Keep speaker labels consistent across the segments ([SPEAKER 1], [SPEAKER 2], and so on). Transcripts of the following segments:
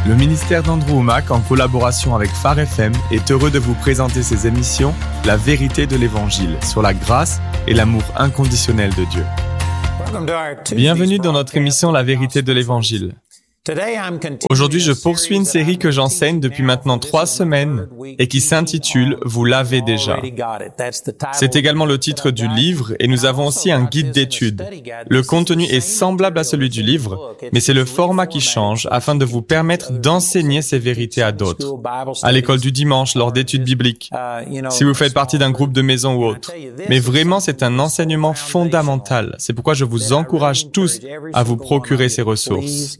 [SPEAKER 1] Le ministère d'Andrew Wommack, en collaboration avec Phare FM, est heureux de vous présenter ses émissions « La vérité de l'Évangile » sur la grâce et l'amour inconditionnel de Dieu. Bienvenue dans notre émission « La vérité de l'Évangile ». Aujourd'hui, je poursuis une série que j'enseigne depuis maintenant 3 semaines et qui s'intitule « Vous l'avez déjà ». C'est également le titre du livre et nous avons aussi un guide d'études. Le contenu est semblable à celui du livre, mais c'est le format qui change afin de vous permettre d'enseigner ces vérités à d'autres. À l'école du dimanche, lors d'études bibliques, si vous faites partie d'un groupe de maison ou autre. Mais vraiment, c'est un enseignement fondamental. C'est pourquoi je vous encourage tous à vous procurer ces ressources.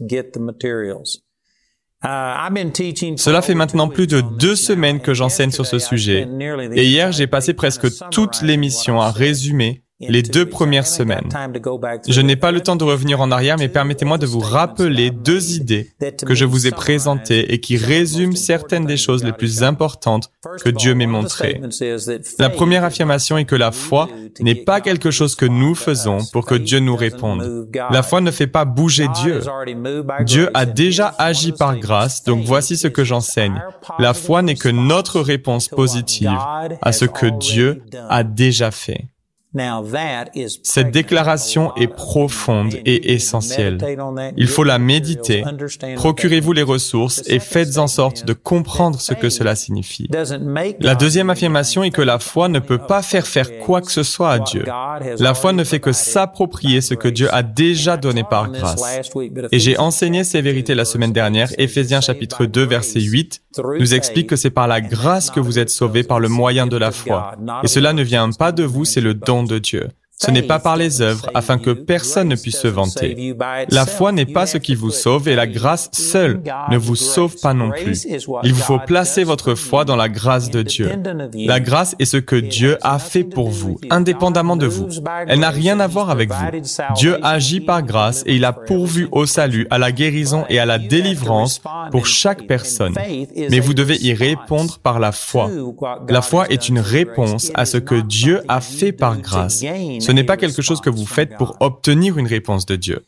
[SPEAKER 1] Cela fait maintenant plus de 2 semaines que j'enseigne sur ce sujet, et hier j'ai passé presque toute l'émission à résumer les 2 premières semaines. Je n'ai pas le temps de revenir en arrière, mais permettez-moi de vous rappeler 2 idées que je vous ai présentées et qui résument certaines des choses les plus importantes que Dieu m'ait montrées. La première affirmation est que la foi n'est pas quelque chose que nous faisons pour que Dieu nous réponde. La foi ne fait pas bouger Dieu. Dieu a déjà agi par grâce, donc voici ce que j'enseigne. La foi n'est que notre réponse positive à ce que Dieu a déjà fait. Cette déclaration est profonde et essentielle. Il faut la méditer, procurez-vous les ressources et faites en sorte de comprendre ce que cela signifie. La deuxième affirmation est que la foi ne peut pas faire quoi que ce soit à Dieu. La foi ne fait que s'approprier ce que Dieu a déjà donné par grâce. Et j'ai enseigné ces vérités la semaine dernière. Éphésiens chapitre 2, verset 8 nous explique que c'est par la grâce que vous êtes sauvés par le moyen de la foi. Et cela ne vient pas de vous, c'est le don de Dieu. Ce n'est pas par les œuvres, afin que personne ne puisse se vanter. La foi n'est pas ce qui vous sauve et la grâce seule ne vous sauve pas non plus. Il vous faut placer votre foi dans la grâce de Dieu. La grâce est ce que Dieu a fait pour vous, indépendamment de vous. Elle n'a rien à voir avec vous. Dieu agit par grâce et il a pourvu au salut, à la guérison et à la délivrance pour chaque personne. Mais vous devez y répondre par la foi. La foi est une réponse à ce que Dieu a fait par grâce. Ce n'est pas quelque chose que vous faites pour obtenir une réponse de Dieu.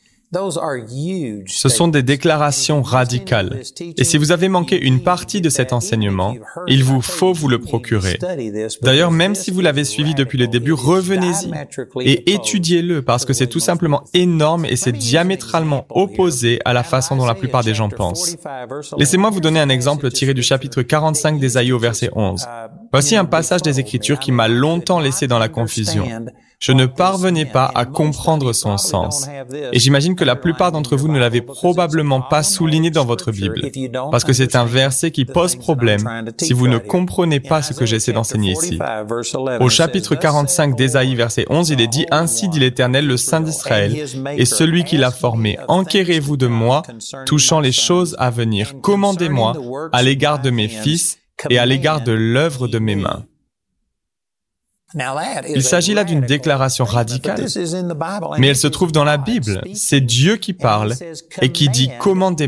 [SPEAKER 1] Ce sont des déclarations radicales. Et si vous avez manqué une partie de cet enseignement, il vous faut vous le procurer. D'ailleurs, même si vous l'avez suivi depuis le début, revenez-y et étudiez-le parce que c'est tout simplement énorme et c'est diamétralement opposé à la façon dont la plupart des gens pensent. Laissez-moi vous donner un exemple tiré du chapitre 45 d'Ésaïe au verset 11. Voici un passage des Écritures qui m'a longtemps laissé dans la confusion. Je ne parvenais pas à comprendre son sens. Et j'imagine que la plupart d'entre vous ne l'avez probablement pas souligné dans votre Bible, parce que c'est un verset qui pose problème si vous ne comprenez pas ce que j'essaie d'enseigner ici. Au chapitre 45 d'Ésaïe, verset 11, il est dit « Ainsi dit l'Éternel, le Saint d'Israël, et celui qui l'a formé, enquérez-vous de moi, touchant les choses à venir. Commandez-moi à l'égard de mes fils et à l'égard de l'œuvre de mes mains. » Il s'agit là d'une déclaration radicale, mais elle se trouve dans la Bible. C'est Dieu qui parle et qui dit « Commandez-moi ».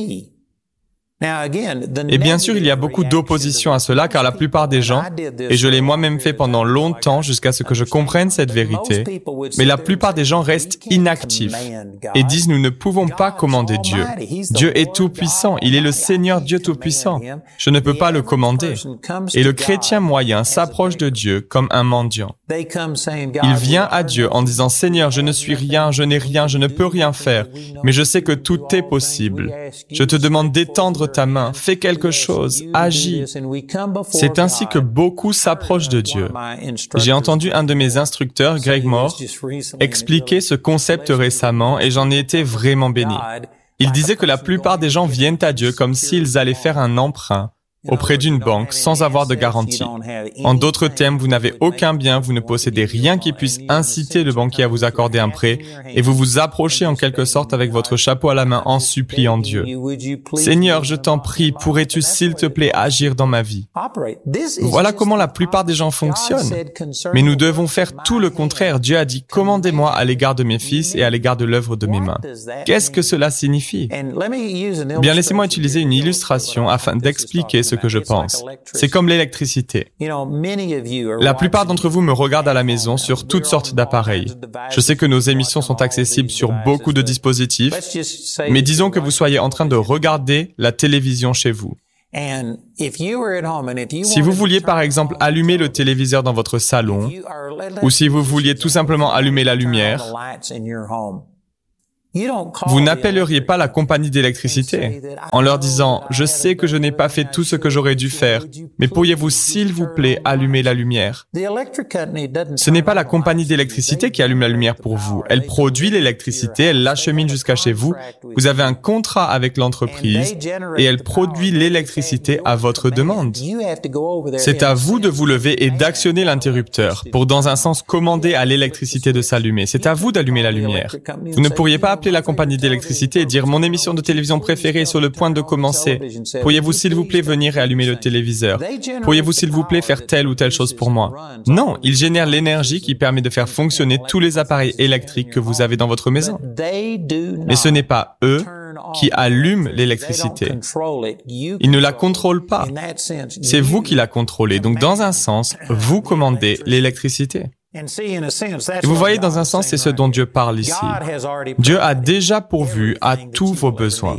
[SPEAKER 1] Et bien sûr, il y a beaucoup d'opposition à cela, car la plupart des gens, et je l'ai moi-même fait pendant longtemps jusqu'à ce que je comprenne cette vérité, mais la plupart des gens restent inactifs et disent « Nous ne pouvons pas commander Dieu. Dieu est tout-puissant, il est le Seigneur Dieu tout-puissant. Je ne peux pas le commander. » Et le chrétien moyen s'approche de Dieu comme un mendiant. Il vient à Dieu en disant « Seigneur, je ne suis rien, je n'ai rien, je ne peux rien faire, mais je sais que tout est possible. Je te demande d'étendre ta main, fais quelque chose, agis. » C'est ainsi que beaucoup s'approchent de Dieu. J'ai entendu un de mes instructeurs, Greg Moore, expliquer ce concept récemment et j'en ai été vraiment béni. Il disait que la plupart des gens viennent à Dieu comme s'ils allaient faire un emprunt auprès d'une banque sans avoir de garantie. En d'autres termes, vous n'avez aucun bien, vous ne possédez rien qui puisse inciter le banquier à vous accorder un prêt et vous vous approchez en quelque sorte avec votre chapeau à la main en suppliant Dieu. « Seigneur, je t'en prie, pourrais-tu s'il te plaît agir dans ma vie ?» Voilà comment la plupart des gens fonctionnent. Mais nous devons faire tout le contraire. Dieu a dit « Commandez-moi à l'égard de mes fils et à l'égard de l'œuvre de mes mains. » Qu'est-ce que cela signifie? Bien, laissez-moi utiliser une illustration afin d'expliquer ce ce que je pense. C'est comme l'électricité. La plupart d'entre vous me regardent à la maison sur toutes sortes d'appareils. Je sais que nos émissions sont accessibles sur beaucoup de dispositifs, mais disons que vous soyez en train de regarder la télévision chez vous. Si vous vouliez par exemple allumer le téléviseur dans votre salon, ou si vous vouliez tout simplement allumer la lumière, vous n'appelleriez pas la compagnie d'électricité en leur disant « Je sais que je n'ai pas fait tout ce que j'aurais dû faire, mais pourriez-vous s'il vous plaît allumer la lumière ?» Ce n'est pas la compagnie d'électricité qui allume la lumière pour vous. Elle produit l'électricité, elle l'achemine jusqu'à chez vous. Vous avez un contrat avec l'entreprise et elle produit l'électricité à votre demande. C'est à vous de vous lever et d'actionner l'interrupteur pour, dans un sens, commander à l'électricité de s'allumer. C'est à vous d'allumer la lumière. Vous ne pourriez pas appeler la compagnie d'électricité et dire « Mon émission de télévision préférée est sur le point de commencer. Pourriez-vous s'il vous plaît venir et allumer le téléviseur? Pourriez-vous s'il vous plaît faire telle ou telle chose pour moi? » Non, ils génèrent l'énergie qui permet de faire fonctionner tous les appareils électriques que vous avez dans votre maison. Mais ce n'est pas eux qui allument l'électricité. Ils ne la contrôlent pas. C'est vous qui la contrôlez. Donc, dans un sens, vous commandez l'électricité. Et vous voyez, dans un sens, c'est ce dont Dieu parle ici. Dieu a déjà pourvu à tous vos besoins.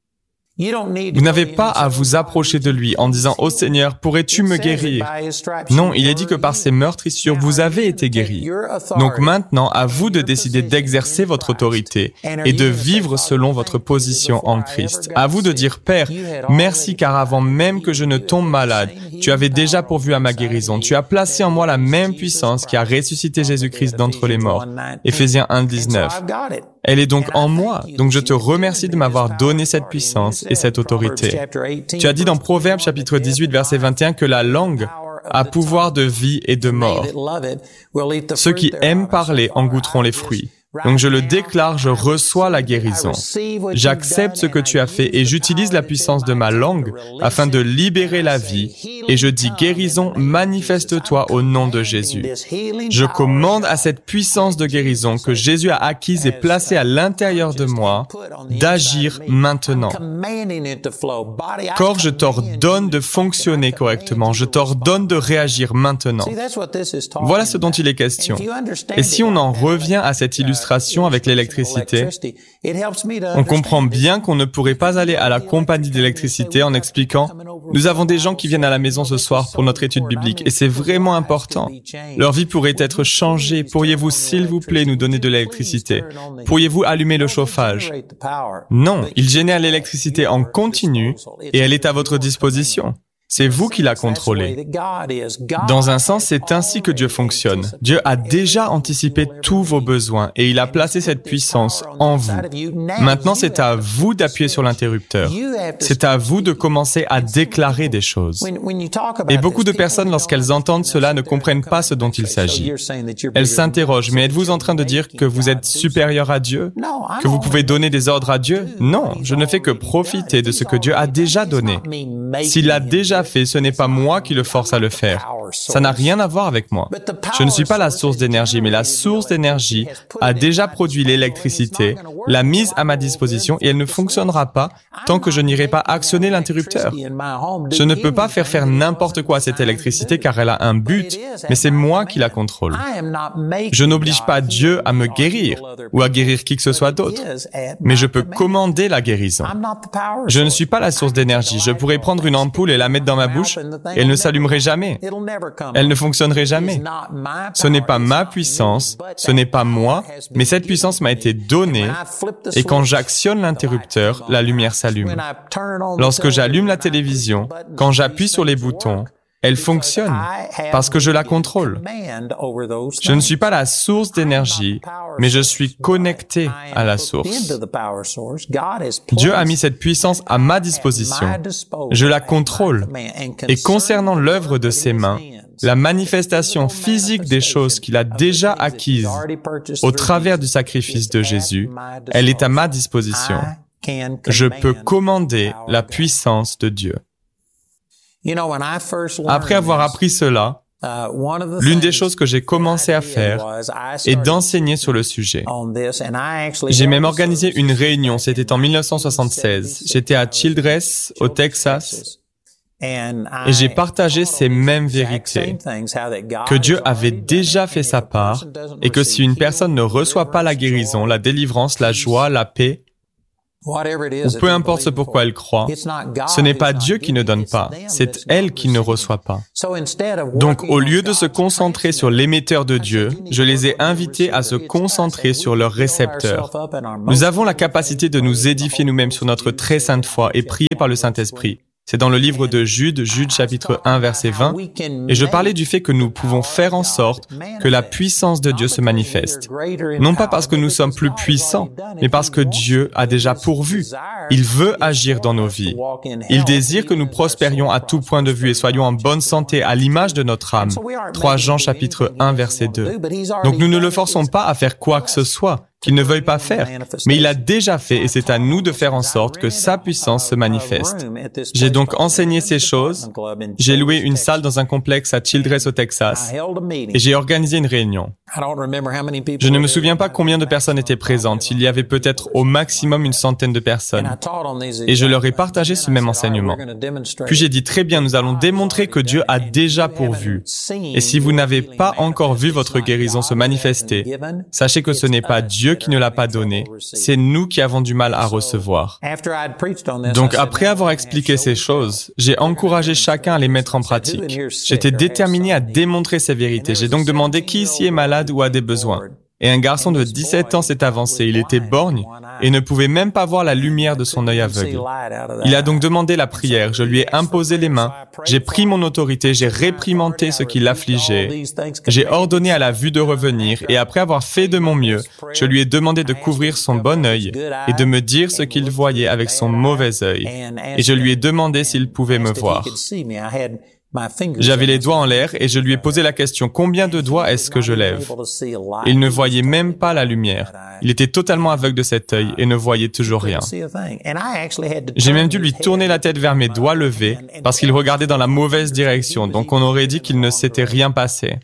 [SPEAKER 1] Vous n'avez pas à vous approcher de lui en disant « Oh Seigneur, pourrais-tu me guérir ?» Non, il est dit que par ses meurtrissures, vous avez été guéris. Donc maintenant, à vous de décider d'exercer votre autorité et de vivre selon votre position en Christ. À vous de dire « Père, merci car avant même que je ne tombe malade, tu avais déjà pourvu à ma guérison. Tu as placé en moi la même puissance qui a ressuscité Jésus-Christ d'entre les morts. » Éphésiens 1:19. Elle est donc en moi. Donc je te remercie de m'avoir donné cette puissance et cette autorité. Tu as dit dans Proverbes chapitre 18 verset 21 que la langue a pouvoir de vie et de mort. Ceux qui aiment parler en goûteront les fruits. Donc je le déclare, je reçois la guérison. J'accepte ce que tu as fait et j'utilise la puissance de ma langue afin de libérer la vie. Et je dis guérison, manifeste-toi au nom de Jésus. Je commande à cette puissance de guérison que Jésus a acquise et placée à l'intérieur de moi d'agir maintenant. Corps, je t'ordonne de fonctionner correctement. Je t'ordonne de réagir maintenant. Voilà ce dont il est question. Et si on en revient à cette illustration avec l'électricité, on comprend bien qu'on ne pourrait pas aller à la compagnie d'électricité en expliquant « Nous avons des gens qui viennent à la maison ce soir pour notre étude biblique et c'est vraiment important. Leur vie pourrait être changée. Pourriez-vous, s'il vous plaît, nous donner de l'électricité? Pourriez-vous allumer le chauffage? » Non, il génère l'électricité en continu et elle est à votre disposition. C'est vous qui la contrôlez. Dans un sens, c'est ainsi que Dieu fonctionne. Dieu a déjà anticipé tous vos besoins et il a placé cette puissance en vous. Maintenant, c'est à vous d'appuyer sur l'interrupteur. C'est à vous de commencer à déclarer des choses. Et beaucoup de personnes, lorsqu'elles entendent cela, ne comprennent pas ce dont il s'agit. Elles s'interrogent, mais êtes-vous en train de dire que vous êtes supérieur à Dieu? Que vous pouvez donner des ordres à Dieu? Non, je ne fais que profiter de ce que Dieu a déjà donné. S'il l'a déjà fait, ce n'est pas moi qui le force à le faire. Ça n'a rien à voir avec moi. Je ne suis pas la source d'énergie, mais la source d'énergie a déjà produit l'électricité, l'a mise à ma disposition et elle ne fonctionnera pas tant que je n'irai pas actionner l'interrupteur. Je ne peux pas faire n'importe quoi à cette électricité car elle a un but, mais c'est moi qui la contrôle. Je n'oblige pas Dieu à me guérir ou à guérir qui que ce soit d'autre, mais je peux commander la guérison. Je ne suis pas la source d'énergie. Je pourrais prendre une ampoule et la mettre dans ma bouche et elle ne s'allumerait jamais. Elle ne fonctionnerait jamais. Ce n'est pas ma puissance, ce n'est pas moi, mais cette puissance m'a été donnée et quand j'actionne l'interrupteur, la lumière s'allume. Lorsque j'allume la télévision, quand j'appuie sur les boutons, elle fonctionne parce que je la contrôle. Je ne suis pas la source d'énergie, mais je suis connecté à la source. Dieu a mis cette puissance à ma disposition. Je la contrôle. Et concernant l'œuvre de ses mains, la manifestation physique des choses qu'il a déjà acquises au travers du sacrifice de Jésus, elle est à ma disposition. Je peux commander la puissance de Dieu. Après avoir appris cela, l'une des choses que j'ai commencé à faire est d'enseigner sur le sujet. J'ai même organisé une réunion, c'était en 1976. J'étais à Childress, au Texas, Et j'ai partagé ces mêmes vérités, que Dieu avait déjà fait sa part et que si une personne ne reçoit pas la guérison, la délivrance, la joie, la paix, ou peu importe ce pourquoi elle croit, ce n'est pas Dieu qui ne donne pas, c'est elle qui ne reçoit pas. Donc, au lieu de se concentrer sur l'émetteur de Dieu, je les ai invités à se concentrer sur leur récepteur. Nous avons la capacité de nous édifier nous-mêmes sur notre très sainte foi et prier par le Saint-Esprit. C'est dans le livre de Jude chapitre 1, verset 20, et je parlais du fait que nous pouvons faire en sorte que la puissance de Dieu se manifeste. Non pas parce que nous sommes plus puissants, mais parce que Dieu a déjà pourvu. Il veut agir dans nos vies. Il désire que nous prospérions à tout point de vue et soyons en bonne santé à l'image de notre âme. 3 Jean chapitre 1, verset 2. Donc nous ne le forçons pas à faire quoi que ce soit qu'il ne veuille pas faire, mais il a déjà fait et c'est à nous de faire en sorte que sa puissance se manifeste. J'ai donc enseigné ces choses, j'ai loué une salle dans un complexe à Childress au Texas et j'ai organisé une réunion. Je ne me souviens pas combien de personnes étaient présentes, il y avait peut-être au maximum une centaine de personnes et je leur ai partagé ce même enseignement. Puis j'ai dit très bien, nous allons démontrer que Dieu a déjà pourvu et si vous n'avez pas encore vu votre guérison se manifester, sachez que ce n'est pas Dieu qui ne l'a pas donné, c'est nous qui avons du mal à recevoir. Donc après avoir expliqué ces choses, j'ai encouragé chacun à les mettre en pratique. J'étais déterminé à démontrer ces vérités. J'ai donc demandé qui ici est malade ou a des besoins. Et un garçon de 17 ans s'est avancé. Il était borgne et ne pouvait même pas voir la lumière de son œil aveugle. Il a donc demandé la prière. Je lui ai imposé les mains. J'ai pris mon autorité. J'ai réprimandé ce qui l'affligeait. J'ai ordonné à la vue de revenir. Et après avoir fait de mon mieux, je lui ai demandé de couvrir son bon œil et de me dire ce qu'il voyait avec son mauvais œil. Et je lui ai demandé s'il pouvait me voir. J'avais les doigts en l'air et je lui ai posé la question, combien de doigts est-ce que je lève? Il ne voyait même pas la lumière. Il était totalement aveugle de cet œil et ne voyait toujours rien. J'ai même dû lui tourner la tête vers mes doigts levés parce qu'il regardait dans la mauvaise direction, donc on aurait dit qu'il ne s'était rien passé.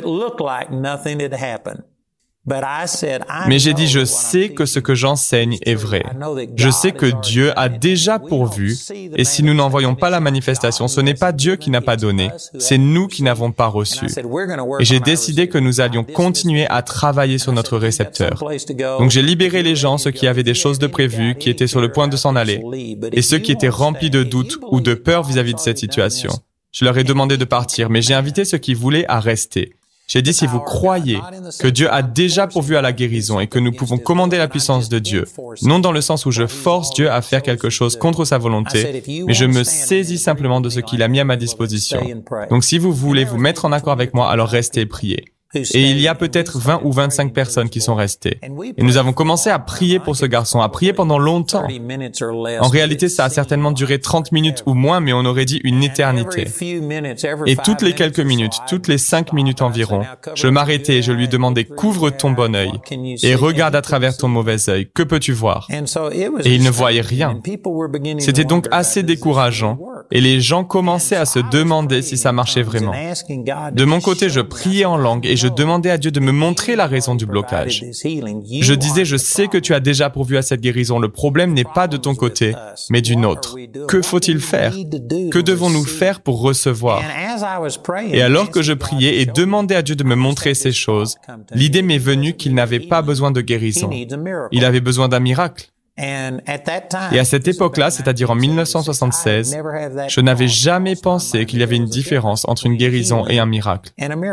[SPEAKER 1] Mais j'ai dit, je sais que ce que j'enseigne est vrai. Je sais que Dieu a déjà pourvu, et si nous n'en voyons pas la manifestation, ce n'est pas Dieu qui n'a pas donné, c'est nous qui n'avons pas reçu. Et j'ai décidé que nous allions continuer à travailler sur notre récepteur. Donc j'ai libéré les gens, ceux qui avaient des choses de prévues, qui étaient sur le point de s'en aller, et ceux qui étaient remplis de doutes ou de peur vis-à-vis de cette situation. Je leur ai demandé de partir, mais j'ai invité ceux qui voulaient à rester. J'ai dit, si vous croyez que Dieu a déjà pourvu à la guérison et que nous pouvons commander la puissance de Dieu, non dans le sens où je force Dieu à faire quelque chose contre sa volonté, mais je me saisis simplement de ce qu'il a mis à ma disposition. Donc si vous voulez vous mettre en accord avec moi, alors restez et priez. Et il y a peut-être 20 ou 25 personnes qui sont restées. Et nous avons commencé à prier pour ce garçon, à prier pendant longtemps. En réalité, ça a certainement duré 30 minutes ou moins, mais on aurait dit une éternité. Et toutes les quelques minutes, toutes les 5 minutes environ, je m'arrêtais et je lui demandais, couvre ton bon œil et regarde à travers ton mauvais œil. Que peux-tu voir? Et il ne voyait rien. C'était donc assez décourageant. Et les gens commençaient à se demander si ça marchait vraiment. De mon côté, je priais en langue et je demandais à Dieu de me montrer la raison du blocage. Je disais, je sais que tu as déjà pourvu à cette guérison. Le problème n'est pas de ton côté, mais du nôtre. Que faut-il faire? Que devons-nous faire pour recevoir? Et alors que je priais et demandais à Dieu de me montrer ces choses, l'idée m'est venue qu'il n'avait pas besoin de guérison. Il avait besoin d'un miracle. Et à cette époque-là, c'est-à-dire en 1976, je n'avais jamais pensé qu'il y avait une différence entre une guérison et un miracle.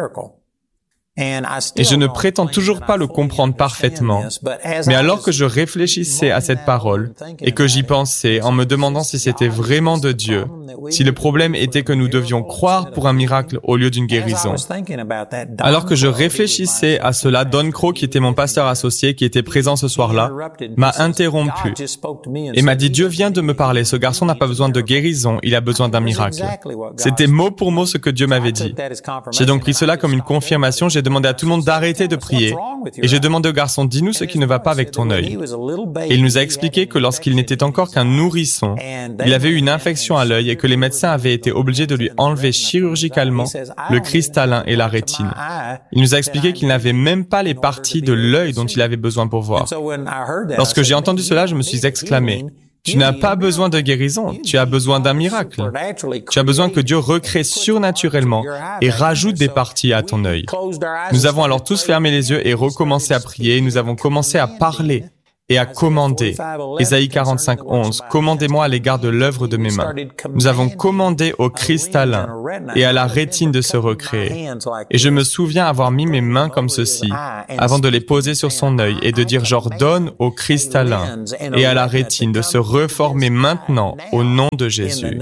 [SPEAKER 1] Et je ne prétends toujours pas le comprendre parfaitement. Mais alors que je réfléchissais à cette parole et que j'y pensais en me demandant si c'était vraiment de Dieu, si le problème était que nous devions croire pour un miracle au lieu d'une guérison. Alors que je réfléchissais à cela, Don Crow, qui était mon pasteur associé, qui était présent ce soir-là, m'a interrompu et m'a dit, Dieu vient de me parler, ce garçon n'a pas besoin de guérison, il a besoin d'un miracle. C'était mot pour mot ce que Dieu m'avait dit. J'ai donc pris cela comme une confirmation, j'ai demandé à tout le monde d'arrêter de prier et j'ai demandé au garçon, dis-nous ce qui ne va pas avec ton œil. Et il nous a expliqué que lorsqu'il n'était encore qu'un nourrisson, il avait eu une infection à l'œil et que les médecins avaient été obligés de lui enlever chirurgicalement le cristallin et la rétine. Il nous a expliqué qu'il n'avait même pas les parties de l'œil dont il avait besoin pour voir. Lorsque j'ai entendu cela, je me suis exclamé, Tu n'as pas besoin de guérison, tu as besoin d'un miracle. Tu as besoin que Dieu recrée surnaturellement et rajoute des parties à ton œil. Nous avons alors tous fermé les yeux et recommencé à prier. Nous avons commencé à parler et à commander. Ésaïe 45, 11. Commandez-moi à l'égard de l'œuvre de mes mains. Nous avons commandé au cristallin et à la rétine de se recréer. Et je me souviens avoir mis mes mains comme ceci, avant de les poser sur son œil et de dire, j'ordonne au cristallin et à la rétine de se reformer maintenant au nom de Jésus.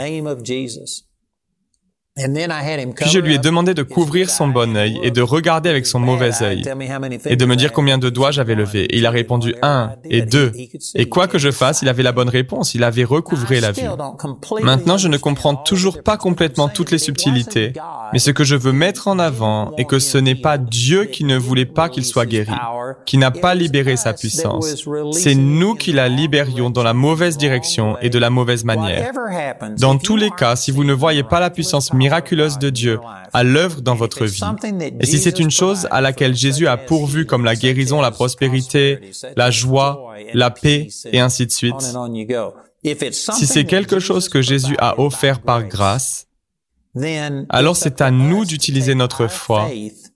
[SPEAKER 1] Puis je lui ai demandé de couvrir son bon œil et de regarder avec son mauvais œil et de me dire combien de doigts j'avais levés. Et il a répondu 1 et 2. Et quoi que je fasse, il avait la bonne réponse. Il avait recouvré la vue. Maintenant, je ne comprends toujours pas complètement toutes les subtilités, mais ce que je veux mettre en avant est que ce n'est pas Dieu qui ne voulait pas qu'il soit guéri, qui n'a pas libéré sa puissance. C'est nous qui la libérions dans la mauvaise direction et de la mauvaise manière. Dans tous les cas, si vous ne voyez pas la puissance miraculeuse de Dieu à l'œuvre dans votre vie, et si c'est une chose à laquelle Jésus a pourvu comme la guérison, la prospérité, la joie, la paix, et ainsi de suite, si c'est quelque chose que Jésus a offert par grâce, alors c'est à nous d'utiliser notre foi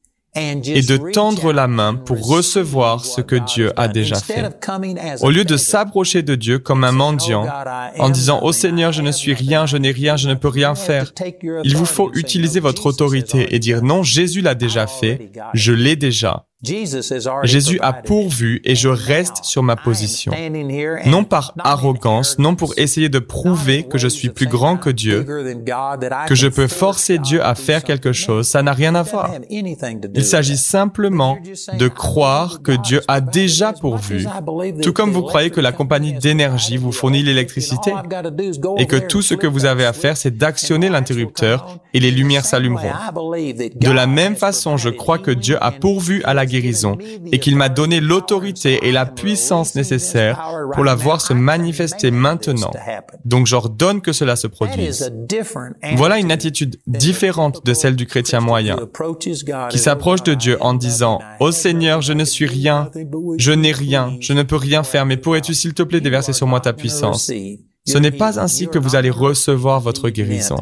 [SPEAKER 1] et de tendre la main pour recevoir ce que Dieu a déjà fait. Au lieu de s'approcher de Dieu comme un mendiant, en disant « Oh Seigneur, je ne suis rien, je n'ai rien, je ne peux rien faire », il vous faut utiliser votre autorité et dire « Non, Jésus l'a déjà fait, je l'ai déjà ». Jésus a pourvu et je reste sur ma position. Non par arrogance, non pour essayer de prouver que je suis plus grand que Dieu, que je peux forcer Dieu à faire quelque chose, ça n'a rien à voir. Il s'agit simplement de croire que Dieu a déjà pourvu, tout comme vous croyez que la compagnie d'énergie vous fournit l'électricité et que tout ce que vous avez à faire, c'est d'actionner l'interrupteur et les lumières s'allumeront. De la même façon, je crois que Dieu a pourvu à la guérison et qu'il m'a donné l'autorité et la puissance nécessaires pour la voir se manifester maintenant. Donc j'ordonne que cela se produise. Voilà une attitude différente de celle du chrétien moyen, qui s'approche de Dieu en disant « Ô Seigneur, je ne suis rien, je n'ai rien, je ne peux rien faire, mais pourrais-tu s'il te plaît déverser sur moi ta puissance ?» Ce n'est pas ainsi que vous allez recevoir votre guérison.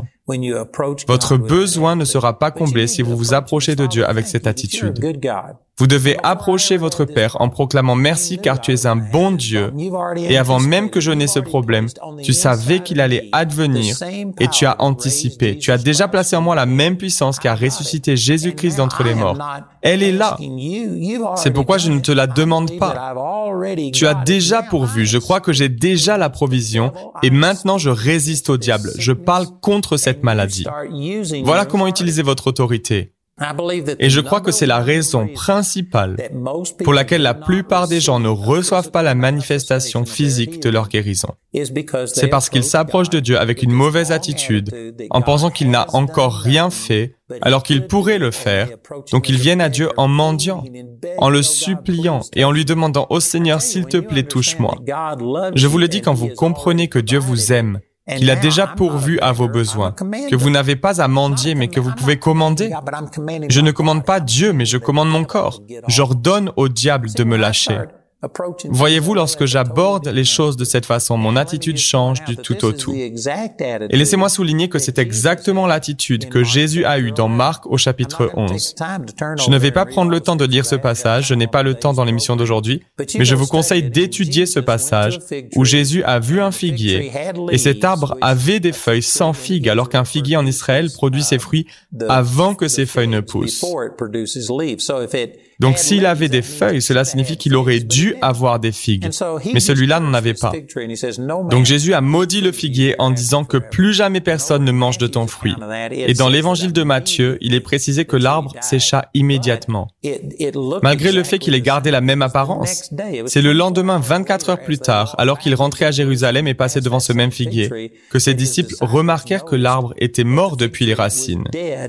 [SPEAKER 1] Votre besoin ne sera pas comblé si vous vous approchez de Dieu avec cette attitude. Vous devez approcher votre Père en proclamant « Merci car tu es un bon Dieu » et avant même que je n'ai ce problème, tu savais qu'il allait advenir et tu as anticipé. Tu as déjà placé en moi la même puissance qui a ressuscité Jésus-Christ d'entre les morts. Elle est là. C'est pourquoi je ne te la demande pas. Tu as déjà pourvu. Je crois que j'ai déjà la provision et maintenant je résiste au diable. Je parle contre cette maladie. Voilà comment utiliser votre autorité. Et je crois que c'est la raison principale pour laquelle la plupart des gens ne reçoivent pas la manifestation physique de leur guérison. C'est parce qu'ils s'approchent de Dieu avec une mauvaise attitude, en pensant qu'il n'a encore rien fait, alors qu'il pourrait le faire. Donc ils viennent à Dieu en mendiant, en le suppliant et en lui demandant « Ô Seigneur, s'il te plaît, touche-moi ». Je vous le dis quand vous comprenez que Dieu vous aime, qu'il a déjà pourvu à vos besoins, que vous n'avez pas à mendier, mais que vous pouvez commander. Je ne commande pas Dieu, mais je commande mon corps. J'ordonne au diable de me lâcher. Voyez-vous, lorsque j'aborde les choses de cette façon, mon attitude change du tout au tout. Et laissez-moi souligner que c'est exactement l'attitude que Jésus a eue dans Marc au chapitre 11. Je ne vais pas prendre le temps de lire ce passage, je n'ai pas le temps dans l'émission d'aujourd'hui, mais je vous conseille d'étudier ce passage où Jésus a vu un figuier et cet arbre avait des feuilles sans figues, alors qu'un figuier en Israël produit ses fruits avant que ses feuilles ne poussent. Donc s'il avait des feuilles, cela signifie qu'il aurait dû avoir des figues. Mais celui-là n'en avait pas. Donc Jésus a maudit le figuier en disant que plus jamais personne ne mange de ton fruit. Et dans l'évangile de Matthieu, il est précisé que l'arbre sécha immédiatement. Malgré le fait qu'il ait gardé la même apparence, c'est le lendemain, 24 heures plus tard, alors qu'il rentrait à Jérusalem et passait devant ce même figuier, que ses disciples remarquèrent que l'arbre était mort depuis les racines.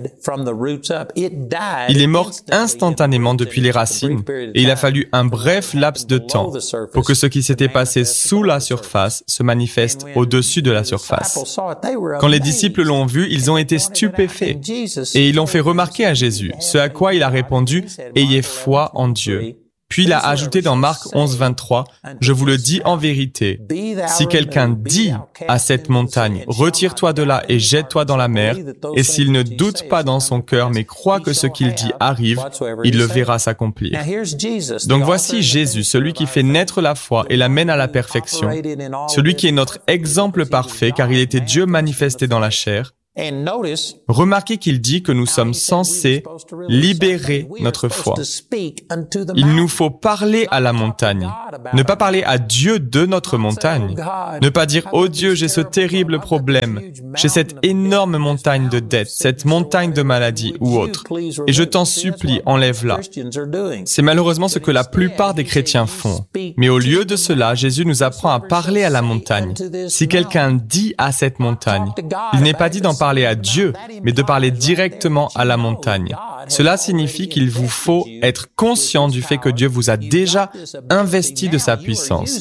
[SPEAKER 1] Il est mort instantanément depuis les racines, et il a fallu un bref laps de temps pour que ce qui s'était passé sous la surface se manifeste au-dessus de la surface. Quand les disciples l'ont vu, ils ont été stupéfaits, et ils l'ont fait remarquer à Jésus, ce à quoi il a répondu « Ayez foi en Dieu ». Puis il a ajouté dans Marc 11, 23, « Je vous le dis en vérité, si quelqu'un dit à cette montagne, « Retire-toi de là et jette-toi dans la mer », et s'il ne doute pas dans son cœur, mais croit que ce qu'il dit arrive, il le verra s'accomplir. » Donc voici Jésus, celui qui fait naître la foi et la mène à la perfection, celui qui est notre exemple parfait, car il était Dieu manifesté dans la chair. Remarquez qu'il dit que nous sommes censés libérer notre foi. Il nous faut parler à la montagne. Ne pas parler à Dieu de notre montagne. Ne pas dire « Oh Dieu, j'ai ce terrible problème. J'ai cette énorme montagne de dettes, cette montagne de maladie ou autre. Et je t'en supplie, enlève-la. » C'est malheureusement ce que la plupart des chrétiens font. Mais au lieu de cela, Jésus nous apprend à parler à la montagne. Si quelqu'un dit à cette montagne, il n'est pas dit d'en parler à Dieu, mais de parler directement à la montagne. Cela signifie qu'il vous faut être conscient du fait que Dieu vous a déjà investi de sa puissance.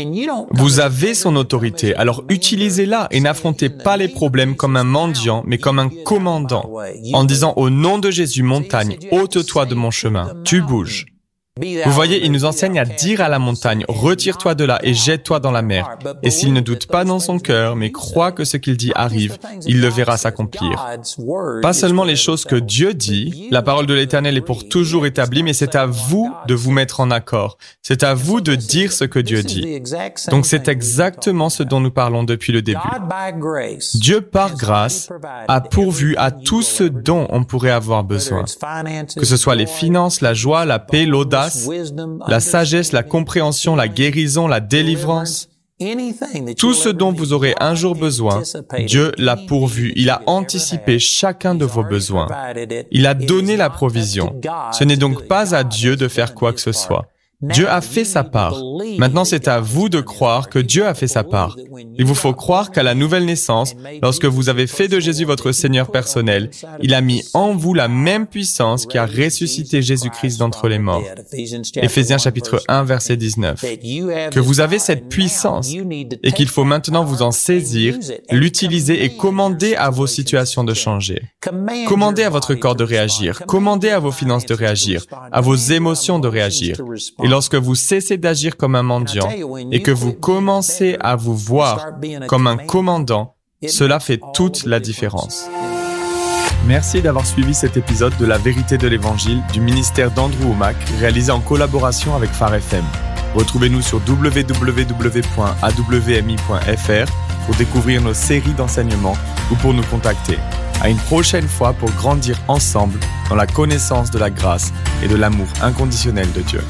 [SPEAKER 1] Vous avez son autorité, alors utilisez-la et n'affrontez pas les problèmes comme un mendiant, mais comme un commandant, en disant au nom de Jésus, montagne, ôte-toi de mon chemin, tu bouges. Vous voyez, il nous enseigne à dire à la montagne, retire-toi de là et jette-toi dans la mer. Et s'il ne doute pas dans son cœur, mais croit que ce qu'il dit arrive, il le verra s'accomplir. Pas seulement les choses que Dieu dit, la parole de l'Éternel est pour toujours établie, mais c'est à vous de vous mettre en accord. C'est à vous de dire ce que Dieu dit. Donc c'est exactement ce dont nous parlons depuis le début. Dieu, par grâce, a pourvu à tout ce dont on pourrait avoir besoin. Que ce soit les finances, la joie, la paix, l'audace, la sagesse, la compréhension, la guérison, la délivrance. Tout ce dont vous aurez un jour besoin, Dieu l'a pourvu. Il a anticipé chacun de vos besoins. Il a donné la provision. Ce n'est donc pas à Dieu de faire quoi que ce soit. Dieu a fait sa part. Maintenant, c'est à vous de croire que Dieu a fait sa part. Il vous faut croire qu'à la nouvelle naissance, lorsque vous avez fait de Jésus votre Seigneur personnel, il a mis en vous la même puissance qui a ressuscité Jésus-Christ d'entre les morts. Éphésiens chapitre 1, verset 19. Que vous avez cette puissance et qu'il faut maintenant vous en saisir, l'utiliser et commander à vos situations de changer. Commandez à votre corps de réagir. Commandez à vos finances de réagir, à vos émotions de réagir. Et lorsque vous cessez d'agir comme un mendiant et que vous commencez à vous voir comme un commandant, cela fait toute la différence. Merci d'avoir suivi cet épisode de La Vérité de l'Évangile du ministère d'Andrew Wommack, réalisé en collaboration avec Phare FM. Retrouvez-nous sur www.awmi.fr pour découvrir nos séries d'enseignements ou pour nous contacter. À une prochaine fois pour grandir ensemble dans la connaissance de la grâce et de l'amour inconditionnel de Dieu.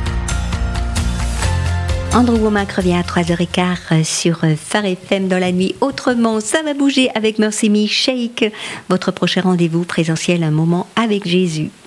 [SPEAKER 2] Andrew Wommack revient à 3h15 sur Phare FM dans la nuit. Autrement, ça va bouger avec Mercy Me Shake. Votre prochain rendez-vous présentiel, un moment avec Jésus.